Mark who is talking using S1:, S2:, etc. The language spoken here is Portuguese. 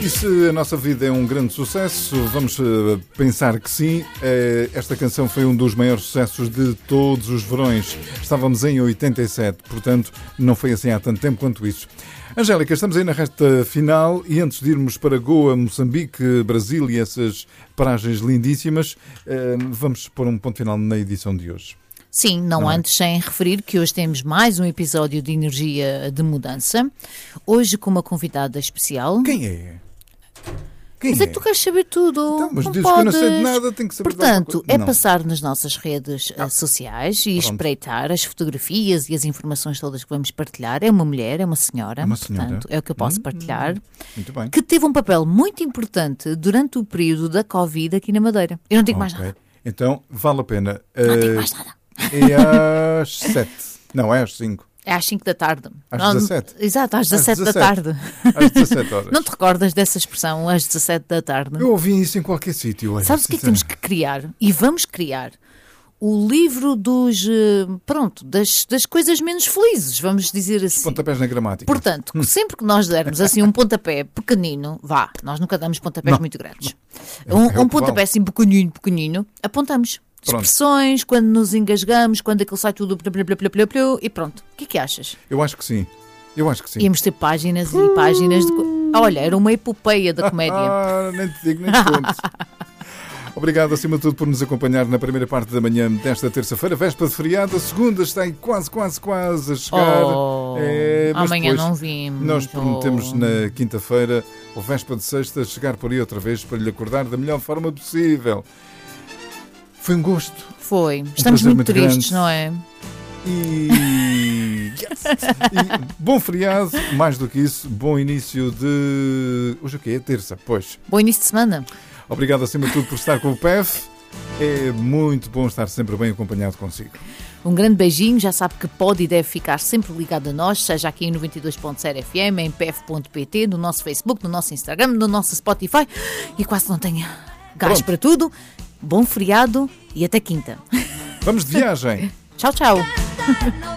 S1: E se a nossa vida é um grande sucesso, vamos pensar que sim. Esta canção foi um dos maiores sucessos de todos os verões. Estávamos em 87, portanto não foi assim há tanto tempo quanto isso. Angélica, estamos aí na reta final e antes de irmos para Goa, Moçambique, Brasil e essas paragens lindíssimas, vamos pôr um ponto final na edição de hoje.
S2: Sim, não antes sem referir que hoje temos mais um episódio de Energia de Mudança. Hoje com uma convidada especial.
S1: Quem é?
S2: Mas é que tu queres saber tudo.
S1: Então, mas
S2: não
S1: dizes
S2: podes.
S1: que eu não sei de nada, tenho que saber.
S2: Portanto,
S1: não.
S2: Passar nas nossas redes sociais e espreitar as fotografias e as informações todas que vamos partilhar. É uma mulher, é uma senhora. Portanto, é o que eu posso partilhar.
S1: Muito bem.
S2: Que teve um papel muito importante durante o período da Covid aqui na Madeira. Eu não digo mais nada.
S1: Então, vale a pena.
S2: Não digo mais nada.
S1: É às 7. Não, é às 5.
S2: É às 5 da tarde.
S1: Às 17?
S2: Exato, às 17 da tarde.
S1: Às 17 horas.
S2: Não te recordas dessa expressão, às 17 da tarde?
S1: Eu ouvi isso em qualquer sítio.
S2: Sabes o que é que temos que criar? E vamos criar o livro dos, das coisas menos felizes, vamos dizer assim.
S1: Pontapés na gramática.
S2: Portanto, sempre que nós dermos assim um pontapé pequenino, nós nunca damos pontapés muito grandes. Um pontapé assim pequenino, apontamos. Expressões, quando nos engasgamos, quando aquilo sai tudo e pronto. O que é que achas?
S1: Eu acho que sim.
S2: Íamos ter páginas e páginas de... Olha, era uma epopeia da comédia.
S1: Nem te digo, nem te conto. Obrigado, acima de tudo, por nos acompanhar na primeira parte da manhã desta terça-feira, véspera de feriado. A segunda está aí quase a chegar. Mas
S2: amanhã
S1: depois,
S2: não vimos.
S1: Nós prometemos na quinta-feira, ou véspera de sexta, chegar por aí outra vez para lhe acordar da melhor forma possível. Foi um gosto.
S2: Foi. Estamos muito tristes,
S1: grande.
S2: Não é?
S1: E bom feriado, mais do que isso, bom início de... Hoje o quê? É terça, pois.
S2: Bom início de semana.
S1: Obrigado acima de tudo por estar com o PEF. É muito bom estar sempre bem acompanhado consigo.
S2: Um grande beijinho, já sabe que pode e deve ficar sempre ligado a nós, seja aqui em 92.0 FM, em pef.pt, no nosso Facebook, no nosso Instagram, no nosso Spotify e quase não tenho gás para tudo. Bom feriado e até quinta.
S1: Vamos de viagem.
S2: Tchau, tchau.